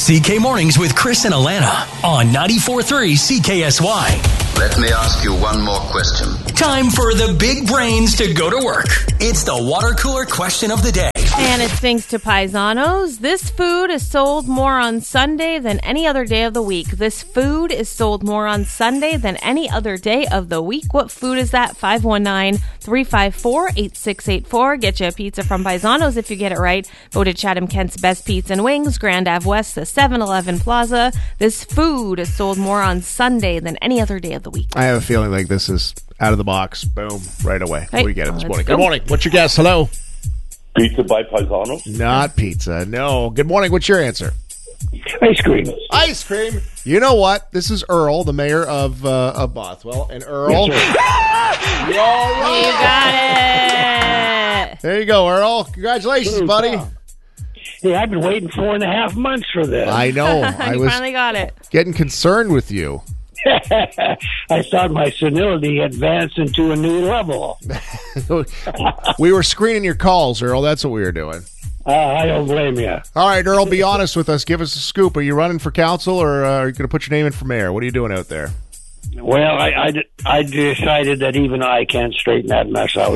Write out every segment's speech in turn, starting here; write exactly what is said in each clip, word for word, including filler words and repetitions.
C K Mornings with Chris and Alana on ninety-four point three C K S Y. Let me ask you one more question. Time for the big brains to go to work. It's the water cooler question of the day. And it's thanks to Paisanos. This food is sold more on Sunday than any other day of the week. This food is sold more on Sunday than any other day of the week. What food is that? five one nine, three five four, eight six eight four. Get you a pizza from Paisanos if you get it right. Voted Chatham-Kent's best pizza and wings. Grand Ave West, the seven eleven Plaza. This food is sold more on Sunday than any other day of the week. I have a feeling like this is out of the box. Boom. Right away. Right. What do you get it this Let's morning? go. Good morning. What's your guess? Hello? Pizza by Paisano. Not pizza. No. Good morning. What's your answer? Ice cream. Ice cream. You know what? This is Earl, the mayor of uh, of Bothwell. And Earl, Yes, you're all You right. got it. There you go, Earl. Congratulations, Good buddy. job. Hey, I've been waiting four and a half months for this. I know. I you was finally got it. getting concerned with you. I thought my senility advanced into a new level. We were screening your calls, Earl. That's what we were doing. Uh, I don't blame you. All right, Earl, be honest with us. Give us a scoop. Are you running for council, or uh, are you going to put your name in for mayor? What are you doing out there? Well, I, I, I decided that even I can't straighten that mess out.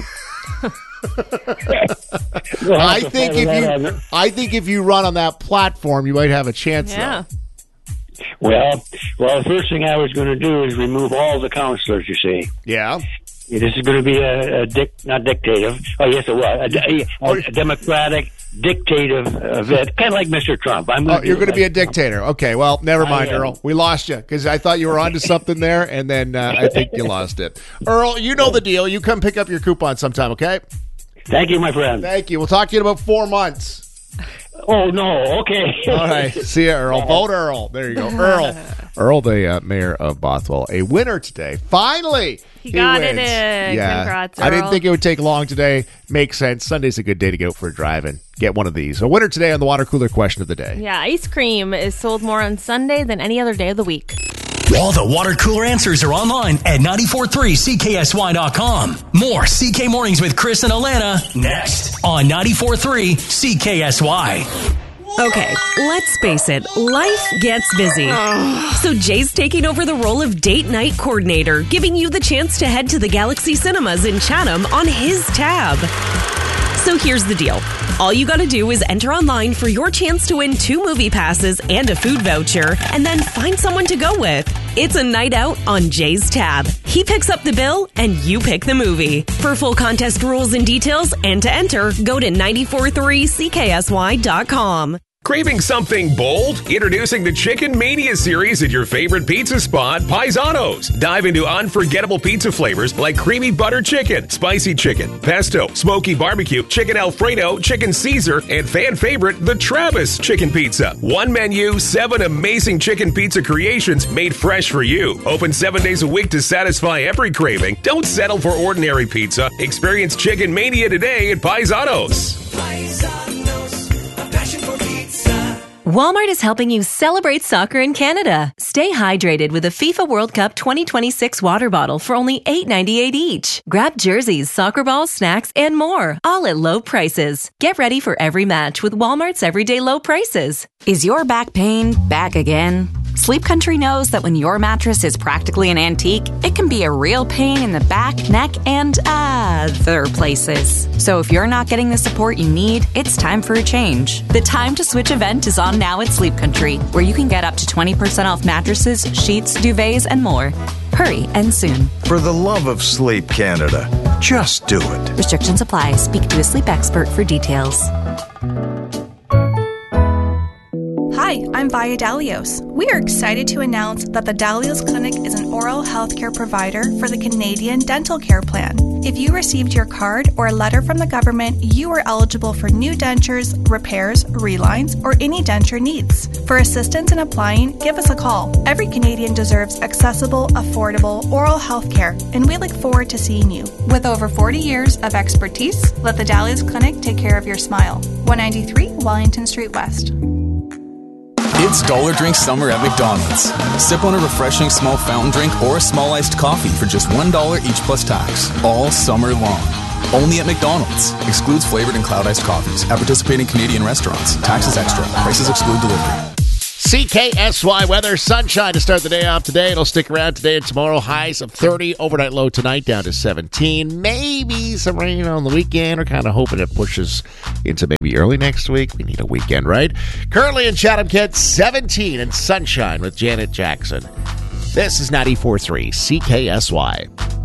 We'll have I to think follow if that you, on- I think if you run on that platform, you might have a chance. Yeah. Though. Well, well, the first thing I was going to do is remove all the councillors, you see. Yeah. This is going to be a, a dic, not dictative. Oh, yes, it was. A, a, a democratic, dictative event, kind of like Mister Trump. I'm Oh, you're going to be a like dictator. Okay, well, never I mind, am. Earl. We lost you because I thought you were onto something there, and then uh, I think you lost it. Earl, you know the deal. You come pick up your coupon sometime, okay? Thank you, my friend. Thank you. We'll talk to you in about four months. Oh, no. Okay. All right. See you, Earl. Vote Earl. There you go. Earl. Earl, the uh, mayor of Bothwell. A winner today. Finally. He got it wins. in. Yeah. Congrats, I didn't Earl. think it would take long today. Makes sense. Sunday's a good day to go for a drive and get one of these. A winner today on the water cooler question of the day. Yeah, ice cream is sold more on Sunday than any other day of the week. All the water cooler answers are online at ninety-four point three C K S Y dot com. More C K Mornings with Chris and Alana next on ninety-four point three C K S Y. Okay, let's face it, life gets busy. So Jay's taking over the role of date night coordinator, giving you the chance to head to the Galaxy Cinemas in Chatham on his tab. So here's the deal. All you gotta do is enter online for your chance to win two movie passes and a food voucher, and then find someone to go with. It's a night out on Jay's tab. He picks up the bill, and you pick the movie. For full contest rules and details, and to enter, go to ninety-four point three C K S Y dot com. Craving something bold? Introducing the Chicken Mania series at your favorite pizza spot, Paisanos. Dive into unforgettable pizza flavors like creamy butter chicken, spicy chicken, pesto, smoky barbecue, chicken Alfredo, chicken Caesar, and fan favorite, the Travis chicken pizza. One menu, seven amazing chicken pizza creations made fresh for you. Open seven days a week to satisfy every craving. Don't settle for ordinary pizza. Experience Chicken Mania today at Paisanos. Walmart is helping you celebrate soccer in Canada. Stay hydrated with a FIFA World Cup twenty twenty-six water bottle for only eight ninety-eight each. Grab jerseys, soccer balls, snacks, and more, all at low prices. Get ready for every match with Walmart's everyday low prices. Is your back pain back again? Sleep Country knows that when your mattress is practically an antique, it can be a real pain in the back, neck, and other places. So if you're not getting the support you need, it's time for a change. The Time to Switch event is on now at Sleep Country, where you can get up to twenty percent off mattresses, sheets, duvets, and more. Hurry and soon. For the love of Sleep Canada, just do it. Restrictions apply. Speak to a sleep expert for details. Hi, I'm Vaya Dalios. We are excited to announce that the Dalios Clinic is an oral health care provider for the Canadian Dental Care Plan. If you received your card or a letter from the government, you are eligible for new dentures, repairs, relines, or any denture needs. For assistance in applying, give us a call. Every Canadian deserves accessible, affordable oral health care, and we look forward to seeing you. With over forty years of expertise, let the Dalios Clinic take care of your smile. one ninety-three Wellington Street West. It's Dollar Drink Summer at McDonald's. Sip on a refreshing small fountain drink or a small iced coffee for just one dollar each plus tax, all summer long. Only at McDonald's. Excludes flavored and cloud iced coffees. At participating Canadian restaurants. Taxes extra. Prices exclude delivery. C K S Y weather, sunshine to start the day off today. It'll stick around today and tomorrow. Highs of thirty, overnight low tonight down to seventeen. Maybe some rain on the weekend. We're kind of hoping it pushes into maybe early next week. We need a weekend, right? Currently in Chatham, Kent, seventeen and sunshine with Janet Jackson. This is ninety-four point three C K S Y.